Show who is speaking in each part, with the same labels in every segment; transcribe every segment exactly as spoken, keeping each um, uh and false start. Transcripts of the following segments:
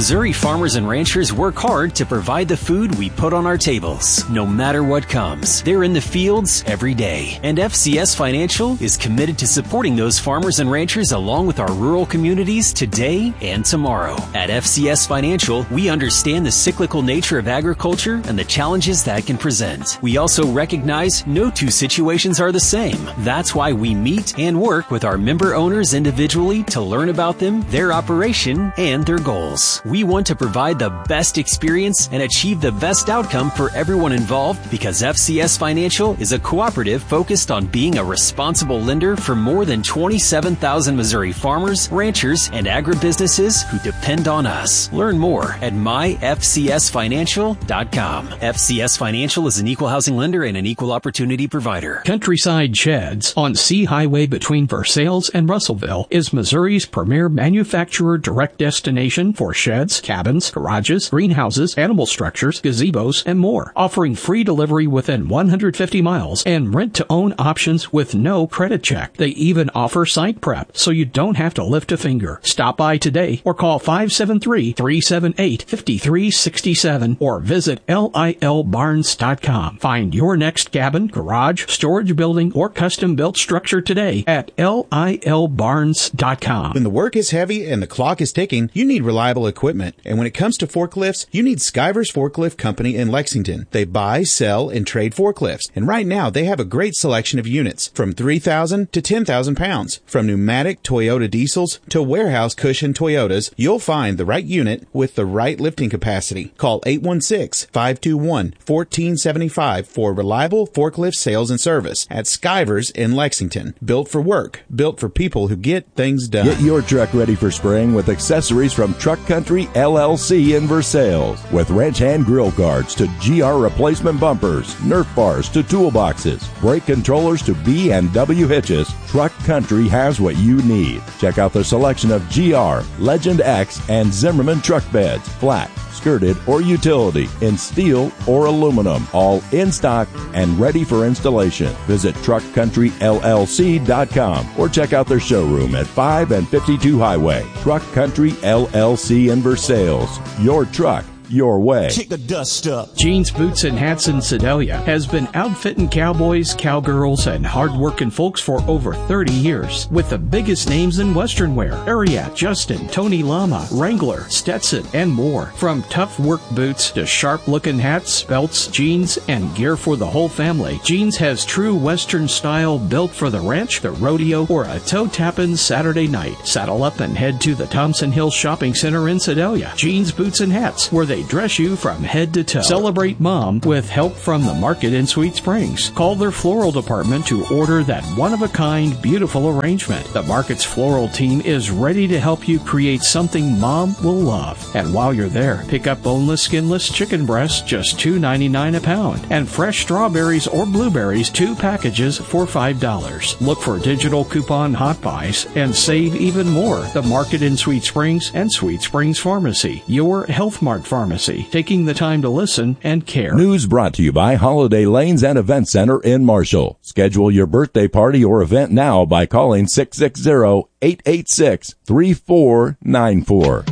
Speaker 1: Missouri farmers and ranchers work hard to provide the food we put on our tables. No matter what comes, they're in the fields every day. And F C S Financial is committed to supporting those farmers and ranchers along with our rural communities today and tomorrow. At F C S Financial, we understand the cyclical nature of agriculture and the challenges that can present. We also recognize no two situations are the same. That's why we meet and work with our member owners individually to learn about them, their operation, and their goals. We want to provide the best experience and achieve the best outcome for everyone involved because F C S Financial is a cooperative focused on being a responsible lender for more than twenty-seven thousand Missouri farmers, ranchers, and agribusinesses who depend on us. Learn more at my f c s financial dot com. F C S Financial is an equal housing lender and an equal opportunity provider.
Speaker 2: Countryside Sheds on C Highway between Versailles and Russellville is Missouri's premier manufacturer direct destination for sheds, cabins, garages, greenhouses, animal structures, gazebos, and more. Offering free delivery within one hundred fifty miles and rent-to-own options with no credit check. They even offer site prep, so you don't have to lift a finger. Stop by today or call five seven three, three seven eight, five three six seven or visit L I L barns dot com. Find your next cabin, garage, storage building, or custom-built structure today at L I L barns dot com.
Speaker 3: When the work is heavy and the clock is ticking, you need reliable equipment. And when it comes to forklifts, you need Skyvers Forklift Company in Lexington. They buy, sell, and trade forklifts. And right now, they have a great selection of units from three thousand to ten thousand pounds. From pneumatic Toyota diesels to warehouse cushion Toyotas, you'll find the right unit with the right lifting capacity. Call eight one six, five two one, one four seven five for reliable forklift sales and service at Skyvers in Lexington. Built for work, built for people who get things done.
Speaker 4: Get your truck ready for spring with accessories from Truck Country L L C in Versailles. With wrench hand grill guards to G R replacement bumpers, Nerf bars to toolboxes, brake controllers to B and W hitches, Truck Country has what you need. Check out the selection of G R, Legend X, and Zimmerman truck beds, flat, skirted, or utility, in steel or aluminum, all in stock and ready for installation. Visit truck country L L C dot com or check out their showroom at five and fifty-two Highway. Truck Country L L C in Versailles. Your truck, your way.
Speaker 5: Kick the dust up.
Speaker 2: Jeans, Boots, and Hats in Sedalia has been outfitting cowboys, cowgirls, and hard-working folks for over thirty years. With the biggest names in Western wear, Ariat, Justin, Tony Lama, Wrangler, Stetson, and more. From tough work boots to sharp-looking hats, belts, jeans, and gear for the whole family, Jeans has true Western style built for the ranch, the rodeo, or a toe-tapping Saturday night. Saddle up and head to the Thompson Hill Shopping Center in Sedalia. Jeans, Boots, and Hats, where they dress you from head to toe. Celebrate Mom with help from the Market in Sweet Springs. Call their floral department to order that one-of-a-kind, beautiful arrangement. The Market's floral team is ready to help you create something Mom will love. And while you're there, pick up boneless, skinless chicken breasts, just two ninety-nine a pound, and fresh strawberries or blueberries, two packages for five dollars. Look for digital coupon hot buys and save even more. The Market in Sweet Springs and Sweet Springs Pharmacy, your Health Mart pharmacy, taking the time to listen and care.
Speaker 4: News brought to you by Holiday Lanes and Event Center in Marshall. Schedule your birthday party or event now by calling six six zero, eight eight six, three four nine four.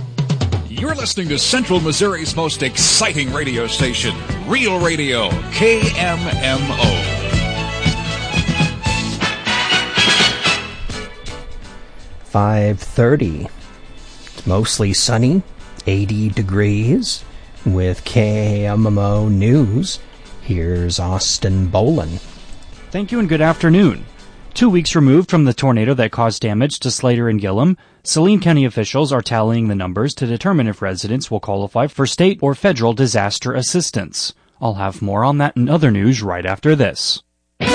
Speaker 6: You're listening to Central Missouri's most exciting radio station, Real Radio, K M M O.
Speaker 7: five thirty. It's mostly sunny, eighty degrees. With K M M O News, here's Austin Bolin.
Speaker 8: Thank you and good afternoon. Two weeks removed from the tornado that caused damage to Slater and Gillum, Saline County officials are tallying the numbers to determine if residents will qualify for state or federal disaster assistance. I'll have more on that and other news right after this.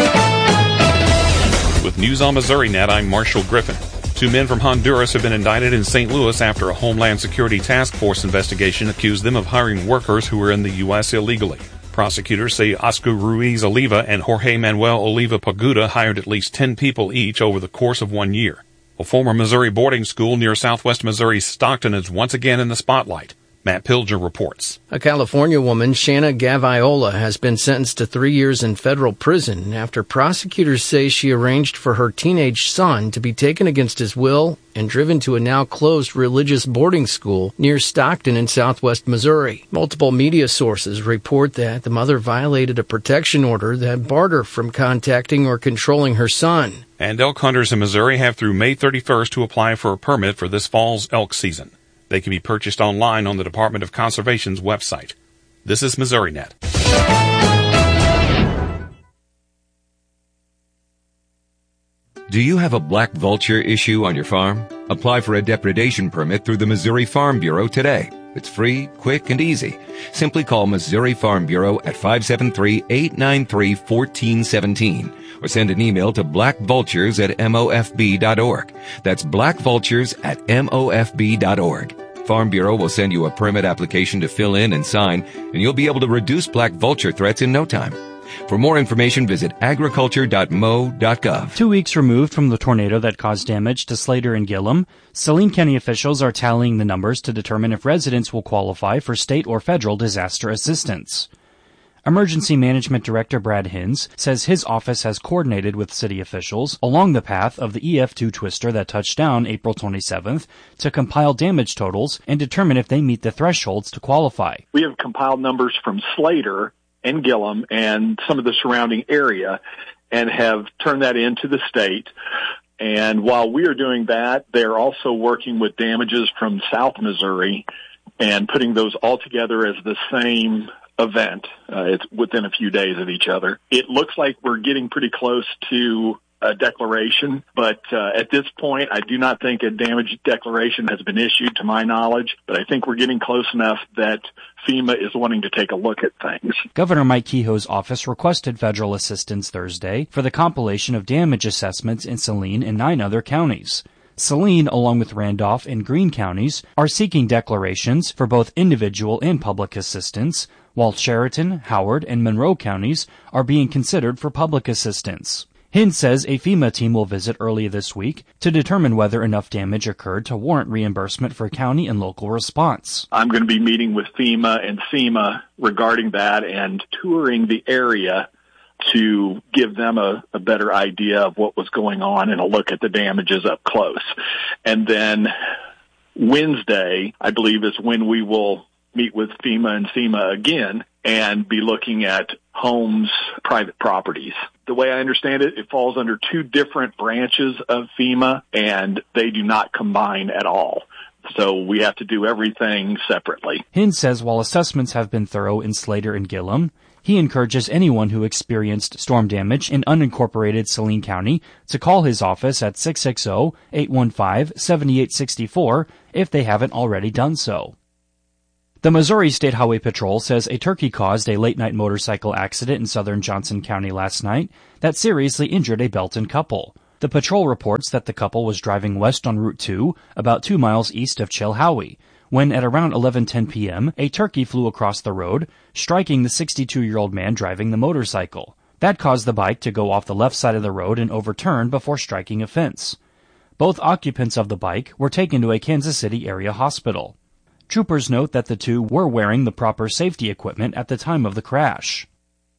Speaker 9: With News on Missouri Net, I'm Marshall Griffin. Two men from Honduras have been indicted in Saint Louis after a Homeland Security Task Force investigation accused them of hiring workers who were in the U S illegally. Prosecutors say Oscar Ruiz Oliva and Jorge Manuel Oliva Paguda hired at least ten people each over the course of one year. A former Missouri boarding school near southwest Missouri's Stockton is once again in the spotlight. Matt Pilger reports.
Speaker 5: A California woman, Shanna Gaviola, has been sentenced to three years in federal prison after prosecutors say she arranged for her teenage son to be taken against his will and driven to a now closed religious boarding school near Stockton in southwest Missouri. Multiple media sources report that the mother violated a protection order that barred her from contacting or controlling her son.
Speaker 9: And elk hunters in Missouri have through May thirty-first to apply for a permit for this fall's elk season. They can be purchased online on the Department of Conservation's website. This is MissouriNet.
Speaker 10: Do you have a black vulture issue on your farm? Apply for a depredation permit through the Missouri Farm Bureau today. It's free, quick, and easy. Simply call Missouri Farm Bureau at five seven three, eight nine three, one four one seven or send an email to blackvultures at M O F B dot org. That's blackvultures at M O F B dot org. Farm Bureau will send you a permit application to fill in and sign, and you'll be able to reduce black vulture threats in no time. For more information, visit agriculture dot M O dot gov.
Speaker 8: Two weeks removed from the tornado that caused damage to Slater and Gillum, Saline County officials are tallying the numbers to determine if residents will qualify for state or federal disaster assistance. Emergency Management Director Brad Hinz says his office has coordinated with city officials along the path of the E F two twister that touched down April twenty-seventh to compile damage totals and determine if they meet the thresholds to qualify.
Speaker 11: We have compiled numbers from Slater and Gillum and some of the surrounding area and have turned that into the state. And while we are doing that, they're also working with damages from South Missouri and putting those all together as the same event. Uh, it's within a few days of each other. It looks like we're getting pretty close to a declaration, but uh, at this point, I do not think a damage declaration has been issued to my knowledge, but I think we're getting close enough that FEMA is wanting to take a look at things.
Speaker 8: Governor Mike Kehoe's office requested federal assistance Thursday for the compilation of damage assessments in Saline and nine other counties. Saline, along with Randolph and Greene counties, are seeking declarations for both individual and public assistance, while Sheraton, Howard, and Monroe counties are being considered for public assistance. Hinz says a FEMA team will visit early this week to determine whether enough damage occurred to warrant reimbursement for county and local response.
Speaker 11: I'm going to be meeting with FEMA and SEMA regarding that and touring the area to give them a, a better idea of what was going on and a look at the damages up close. And then Wednesday, I believe, is when we will meet with FEMA and SEMA again and be looking at homes, private properties. The way I understand it, it falls under two different branches of FEMA, and they do not combine at all. So we have to do everything separately.
Speaker 8: Hinz says while assessments have been thorough in Slater and Gillum, he encourages anyone who experienced storm damage in unincorporated Saline County to call his office at six six zero, eight one five, seven eight six four if they haven't already done so. The Missouri State Highway Patrol says a turkey caused a late-night motorcycle accident in southern Johnson County last night that seriously injured a Belton couple. The patrol reports that the couple was driving west on Route two, about two miles east of Chilhowie, when at around eleven ten p.m., a turkey flew across the road, striking the sixty-two-year-old man driving the motorcycle. That caused the bike to go off the left side of the road and overturn before striking a fence. Both occupants of the bike were taken to a Kansas City area hospital. Troopers note that the two were wearing the proper safety equipment at the time of the crash.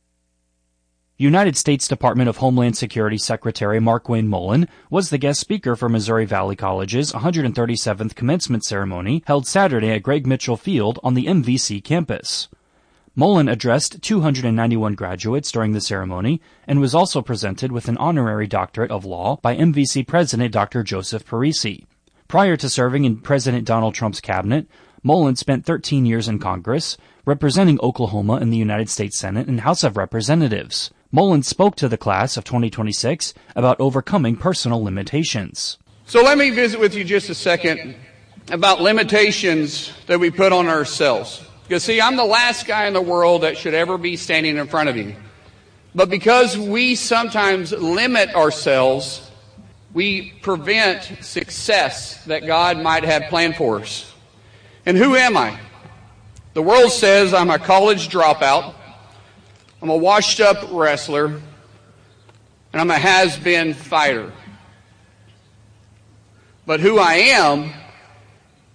Speaker 8: United States Department of Homeland Security Secretary Markwayne Mullin was the guest speaker for Missouri Valley College's one hundred thirty-seventh commencement ceremony held Saturday at Greg Mitchell Field on the M V C campus. Mullin addressed two hundred ninety-one graduates during the ceremony and was also presented with an honorary doctorate of law by M V C President Doctor Joseph Parisi. Prior to serving in President Donald Trump's cabinet, Mullin spent thirteen years in Congress, representing Oklahoma in the United States Senate and House of Representatives. Mullin spoke to the class of twenty twenty-six about overcoming personal limitations.
Speaker 12: So let me visit with you just a second about limitations that we put on ourselves. Because, see, I'm the last guy in the world that should ever be standing in front of you. But because we sometimes limit ourselves, we prevent success that God might have planned for us. And who am I? The world says I'm a college dropout, I'm a washed-up wrestler, and I'm a has-been fighter. But who I am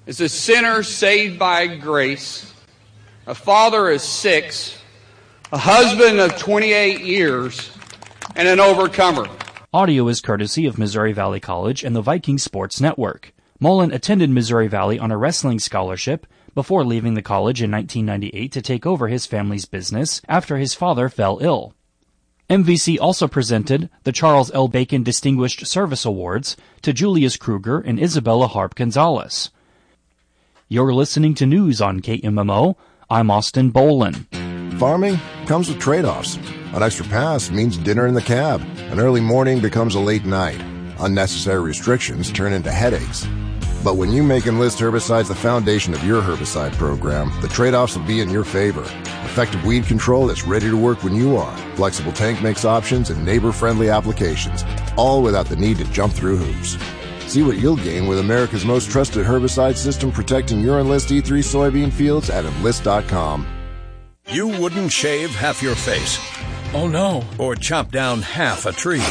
Speaker 12: is a sinner saved by grace, a father of six, a husband of twenty-eight years, and an overcomer.
Speaker 8: Audio is courtesy of Missouri Valley College and the Viking Sports Network. Mullen attended Missouri Valley on a wrestling scholarship before leaving the college in nineteen ninety-eight to take over his family's business after his father fell ill. M V C also presented the Charles L. Bacon Distinguished Service Awards to Julius Kruger and Isabella Harp Gonzalez. You're listening to news on K M M O. I'm Austin Bolin.
Speaker 13: Farming comes with trade-offs. An extra pass means dinner in the cab. An early morning becomes a late night. Unnecessary restrictions turn into headaches. But when you make Enlist herbicides the foundation of your herbicide program, the trade-offs will be in your favor. Effective weed control that's ready to work when you are. Flexible tank mix options and neighbor-friendly applications, all without the need to jump through hoops. See what you'll gain with America's most trusted herbicide system protecting your Enlist E three soybean fields at enlist dot com.
Speaker 14: You wouldn't shave half your face. Oh no. Or chop down half a tree.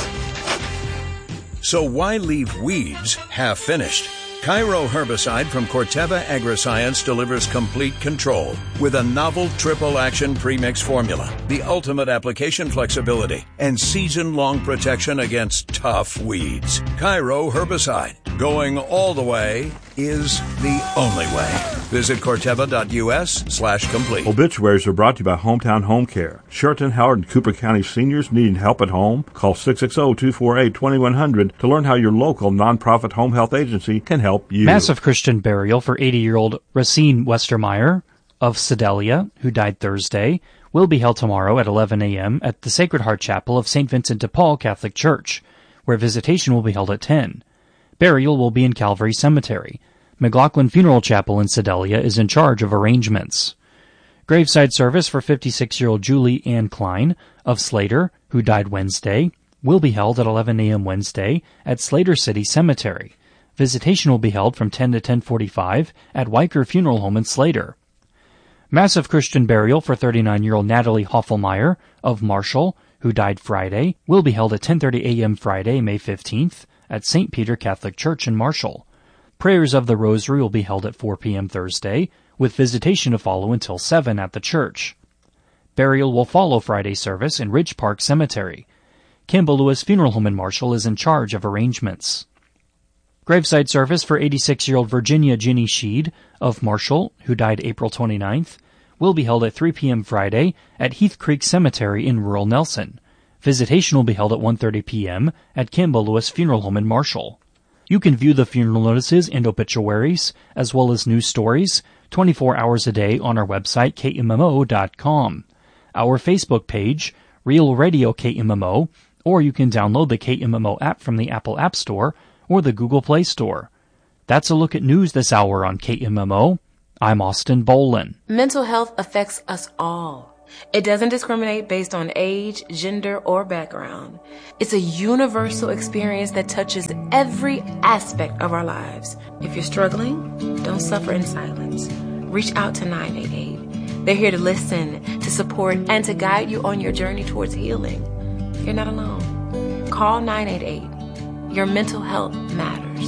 Speaker 14: So why leave weeds half finished? Cairo herbicide from Corteva Agriscience delivers complete control with a novel triple-action premix formula, the ultimate application flexibility, and season-long protection against tough weeds. Cairo herbicide, going all the way, is the only way. Visit Corteva.us slash complete.
Speaker 15: Obituaries are brought to you by Hometown Home Care. Sheraton, Howard, and Cooper County seniors needing help at home? Call six six zero, two four eight, two one zero zero to learn how your local nonprofit home health agency can help you.
Speaker 8: Massive Christian burial for eighty-year-old Racine Westermeyer of Sedalia, who died Thursday, will be held tomorrow at eleven a.m. at the Sacred Heart Chapel of Saint Vincent de Paul Catholic Church, where visitation will be held at ten. Burial will be in Calvary Cemetery. McLaughlin Funeral Chapel in Sedalia is in charge of arrangements. Graveside service for fifty-six-year-old Julie Ann Klein of Slater, who died Wednesday, will be held at eleven a.m. Wednesday at Slater City Cemetery. Visitation will be held from ten to ten forty-five at Weicker Funeral Home in Slater. Massive Christian burial for thirty-nine-year-old Natalie Hoffelmeyer of Marshall, who died Friday, will be held at ten thirty a.m. Friday, May fifteenth, at Saint Peter Catholic Church in Marshall. Prayers of the Rosary will be held at four p.m. Thursday, with visitation to follow until seven at the church. Burial will follow Friday's service in Ridge Park Cemetery. Campbell Lewis Funeral Home in Marshall is in charge of arrangements. Graveside service for eighty-six-year-old Virginia Ginny Sheed of Marshall, who died April twenty-ninth, will be held at three p.m. Friday at Heath Creek Cemetery in rural Nelson. Visitation will be held at one thirty p.m. at Campbell Lewis Funeral Home in Marshall. You can view the funeral notices and obituaries, as well as news stories, twenty-four hours a day on our website, K M M O dot com, our Facebook page, Real Radio K M M O, or you can download the K M M O app from the Apple App Store or the Google Play Store. That's a look at news this hour on K M M O. I'm Austin Bolin.
Speaker 16: Mental health affects us all. It doesn't discriminate based on age, gender, or background. It's a universal experience that touches every aspect of our lives. If you're struggling, don't suffer in silence. Reach out to nine eight eight. They're here to listen, to support, and to guide you on your journey towards healing. You're not alone. Call nine eight eight. Your mental health matters.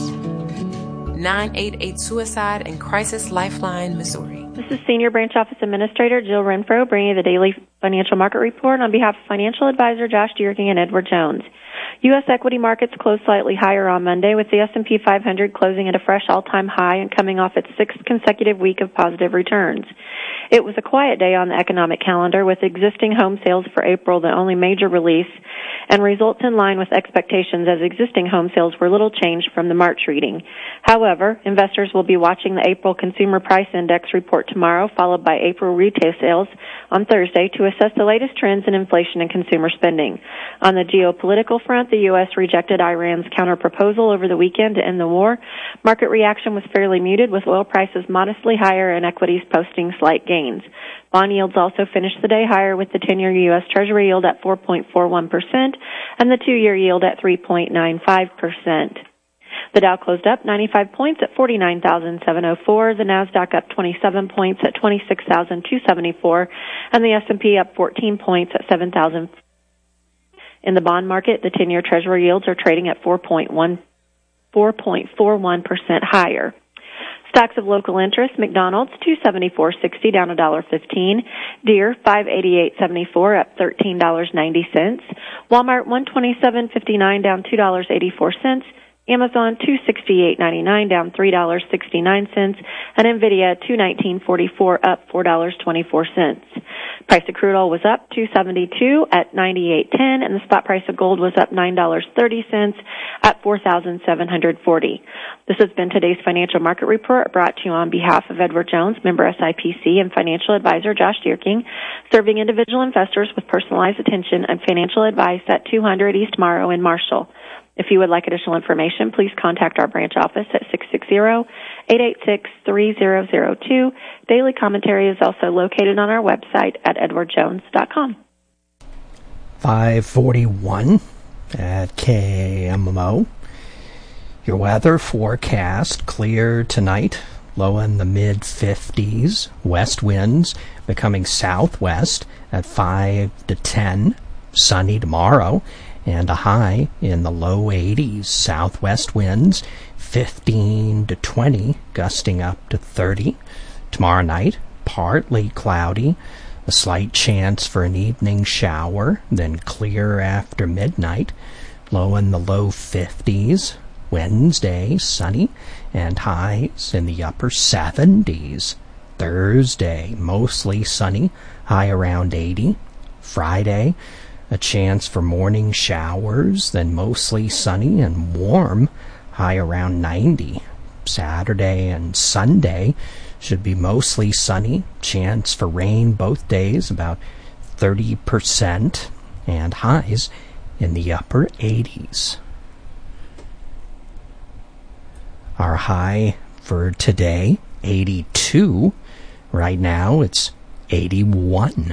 Speaker 16: nine eight eight Suicide and Crisis Lifeline, Missouri.
Speaker 17: This is Senior Branch Office Administrator Jill Renfro bringing you the daily financial market report on behalf of Financial Advisor Josh Dierking and Edward Jones. U S equity markets closed slightly higher on Monday, with the S and P five hundred closing at a fresh all-time high and coming off its sixth consecutive week of positive returns. It was a quiet day on the economic calendar, with existing home sales for April the only major release, and results in line with expectations as existing home sales were little changed from the March reading. However, investors will be watching the April Consumer Price Index report tomorrow, followed by April retail sales on Thursday, to assess the latest trends in inflation and consumer spending. On the geopolitical front, the U S rejected Iran's counter-proposal over the weekend to end the war. Market reaction was fairly muted, with oil prices modestly higher and equities posting slight gains. Bond yields also finished the day higher, with the ten-year U S Treasury yield at four point four one percent and the two-year yield at three point nine five percent. The Dow closed up ninety-five points at forty-nine thousand seven hundred four, the Nasdaq up twenty-seven points at twenty-six thousand two hundred seventy-four, and the S and P up fourteen points at seven thousand. In the bond market, the ten-year Treasury yields are trading at four point one, four point four one percent higher. Stocks of local interest: McDonald's two seventy-four sixty, down a dollar fifteen. Deere five eighty-eight seventy-four, up thirteen dollars ninety cents. Walmart one twenty-seven fifty-nine, down two dollars eighty-four cents. Amazon two sixty-eight ninety-nine, down three dollars sixty-nine cents, and Nvidia two nineteen forty-four, up four dollars twenty-four cents. Price of crude oil was up two seventy-two at ninety-eight ten, and the spot price of gold was up nine dollars thirty cents at four thousand seven hundred forty. This has been today's financial market report, brought to you on behalf of Edward Jones, member S I P C, and financial advisor Josh Dierking, serving individual investors with personalized attention and financial advice at two hundred East Morrow in Marshall. If you would like additional information, please contact our branch office at six six zero, eight eight six, three zero zero two. Daily commentary is also located on our website at edward jones dot com.
Speaker 7: five forty-one at K M M O. Your weather forecast: clear tonight, low in the mid fifties, west winds becoming southwest at five to ten, sunny tomorrow, and a high in the low eighties, southwest winds fifteen to twenty, gusting up to thirty. Tomorrow night, partly cloudy, a slight chance for an evening shower, then clear after midnight, low in the low fifties. Wednesday, sunny, and highs in the upper seventies. Thursday, mostly sunny, high around eighty. Friday, a chance for morning showers, then mostly sunny and warm, high around ninety. Saturday and Sunday should be mostly sunny, chance for rain both days, about thirty percent, and highs in the upper eighties. Our high for today, eighty-two. Right now, it's eighty-one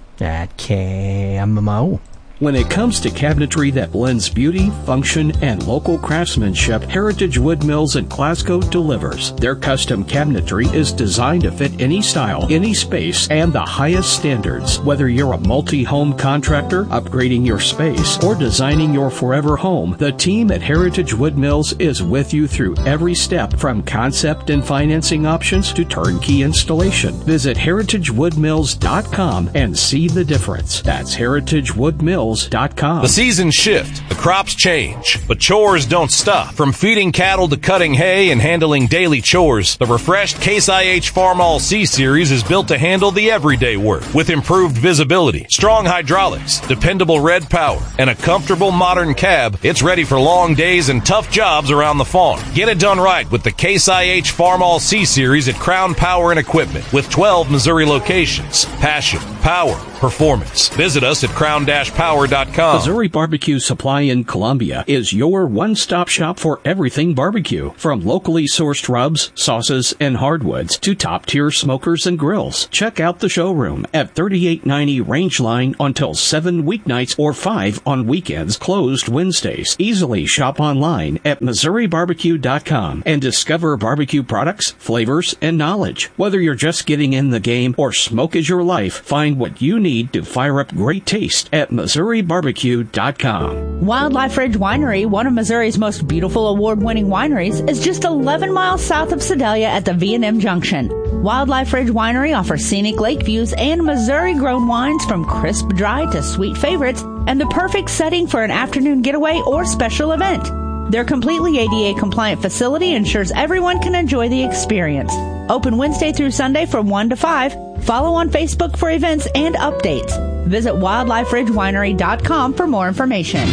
Speaker 7: at K M M O.
Speaker 2: When it comes to cabinetry that blends beauty, function, and local craftsmanship, Heritage Wood Mills in Glasgow delivers. Their custom cabinetry is designed to fit any style, any space, and the highest standards. Whether you're a multi-home contractor, upgrading your space, or designing your forever home, the team at Heritage Wood Mills is with you through every step, from concept and financing options to turnkey installation. Visit heritage wood mills dot com and see the difference. That's heritage wood mills dot com.
Speaker 18: The seasons shift, the crops change, but chores don't stop. From feeding cattle to cutting hay and handling daily chores, the refreshed Case I H Farmall C-Series is built to handle the everyday work. With improved visibility, strong hydraulics, dependable red power, and a comfortable modern cab, it's ready for long days and tough jobs around the farm. Get it done right with the Case I H Farmall C-Series at Crown Power and Equipment, with twelve Missouri locations. Passion, power, performance. Visit us at crown power dot com.
Speaker 2: Missouri Barbecue Supply in Columbia is your one-stop shop for everything barbecue. From locally sourced rubs, sauces, and hardwoods to top-tier smokers and grills. Check out the showroom at thirty-eight ninety Rangeline until seven weeknights or five on weekends, closed Wednesdays. Easily shop online at missouri barbecue dot com and discover barbecue products, flavors, and knowledge. Whether you're just getting in the game or smoke is your life, find what you need to fire up great taste at missouri barbecue dot com.
Speaker 19: Wildlife Ridge Winery, one of Missouri's most beautiful award-winning wineries, is just eleven miles south of Sedalia at the V and M Junction. Wildlife Ridge Winery offers scenic lake views and Missouri-grown wines from crisp dry to sweet favorites, and the perfect setting for an afternoon getaway or special event. Their completely A D A-compliant facility ensures everyone can enjoy the experience. Open Wednesday through Sunday from one to five. Follow on Facebook for events and updates. Visit wildlife ridge winery dot com for more information.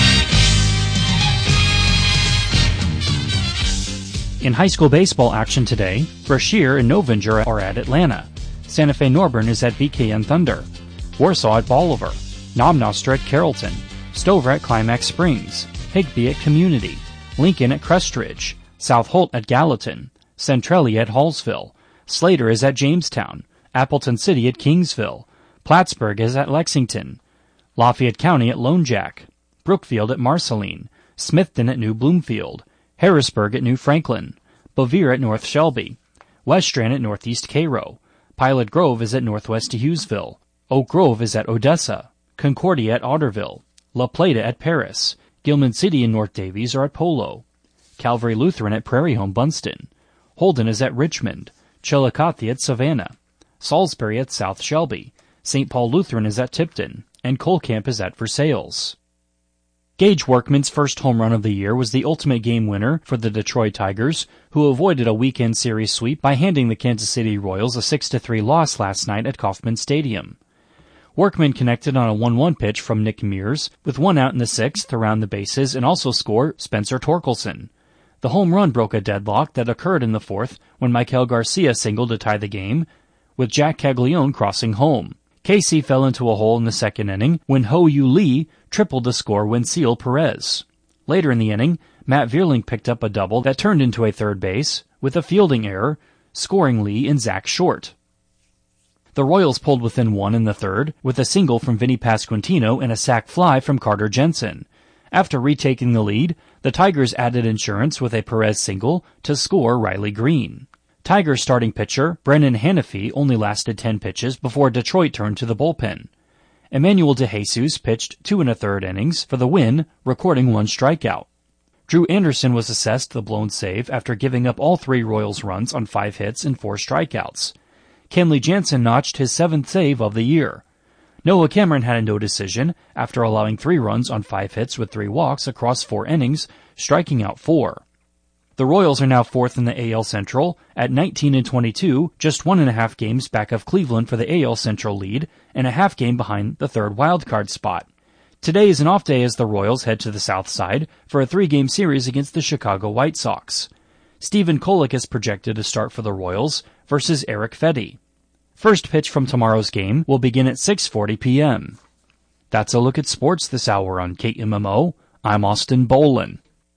Speaker 8: In high school baseball action today, Brashear and Novinger are at Atlanta. Santa Fe Norburn is at B K N Thunder. Warsaw at Bolivar. Nomnostra at Carrollton. Stover at Climax Springs. Higbee at Community. Lincoln at Crestridge. South Holt at Gallatin. Centralia at Hallsville. Slater is at Jamestown. Appleton City at Kingsville. Plattsburgh is at Lexington. Lafayette County at Lone Jack. Brookfield at Marceline. Smithton at New Bloomfield. Harrisburg at New Franklin. Bevier at North Shelby. West Strand at Northeast Cairo. Pilot Grove is at Northwest Hughesville. Oak Grove is at Odessa. Concordia at Otterville. La Plata at Paris. Gilman City and North Davies are at Polo. Calvary Lutheran at Prairie Home Bunston. Holden is at Richmond, Chillicothe at Savannah, Salisbury at South Shelby, Saint Paul Lutheran is at Tipton, and Colcamp is at Versailles. Gage Workman's first home run of the year was the ultimate game winner for the Detroit Tigers, who avoided a weekend series sweep by handing the Kansas City Royals a six to three loss last night at Kauffman Stadium. Workman connected on a one one pitch from Nick Mears, with one out in the sixth around the bases, and also scored Spencer Torkelson. The home run broke a deadlock that occurred in the fourth when Michael Garcia singled to tie the game, with Jack Caglione crossing home. K C fell into a hole in the second inning when Ho-Yu Lee tripled to score Wenceel Perez. Later in the inning, Matt Vierling picked up a double that turned into a third base with a fielding error, scoring Lee and Zach Short. The Royals pulled within one in the third with a single from Vinny Pasquantino and a sac fly from Carter Jensen. After retaking the lead, the Tigers added insurance with a Perez single to score Riley Green. Tigers starting pitcher Brennan Hanafy only lasted ten pitches before Detroit turned to the bullpen. Emmanuel DeJesus pitched two and a third innings for the win, recording one strikeout. Drew Anderson was assessed the blown save after giving up all three Royals runs on five hits and four strikeouts. Kenley Jansen notched his seventh save of the year. Noah Cameron had a no decision after allowing three runs on five hits with three walks across four innings, striking out four. The Royals are now fourth in the A L Central at nineteen and twenty-two, just one and a half games back of Cleveland for the A L Central lead and a half game behind the third wildcard spot. Today is an off day as the Royals head to the south side for a three-game series against the Chicago White Sox. Stephen Kolek is projected to start for the Royals versus Eric Fedde. First pitch from tomorrow's game will begin at six forty p.m. That's a look at sports this hour on K M M O. I'm Austin Bolin.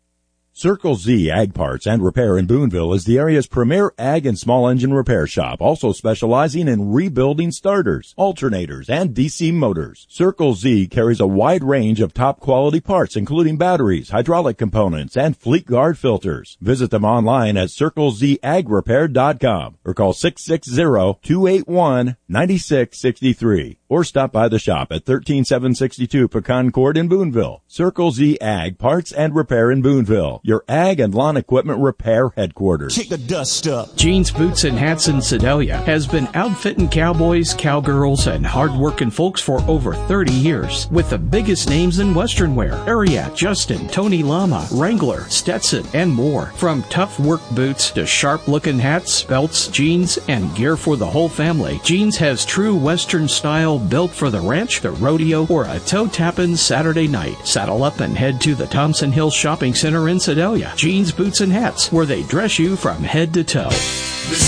Speaker 4: Circle Z Ag Parts and Repair in Boonville is the area's premier ag and small engine repair shop, also specializing in rebuilding starters, alternators, and D C motors. Circle Z carries a wide range of top quality parts, including batteries, hydraulic components, and Fleet Guard filters. Visit them online at circle z ag repair dot com or call six six zero, two eight one, nine six six three or stop by the shop at one three seven six two Pecan Court in Boonville. Circle Z Ag Parts and Repair in Boonville, your ag and lawn equipment repair headquarters.
Speaker 2: Kick the dust up. Jeans, Boots, and Hats in Sedalia has been outfitting cowboys, cowgirls, and hard-working folks for over thirty years with the biggest names in Western wear. Ariat, Justin, Tony Lama, Wrangler, Stetson, and more. From tough work boots to sharp-looking hats, belts, jeans, and gear for the whole family, Jeans has true Western style built for the ranch, the rodeo, or a toe-tapping Saturday night. Saddle up and head to the Thompson Hill Shopping Center in Sedalia. Jeans, Boots, and Hats, where they dress you from head to toe.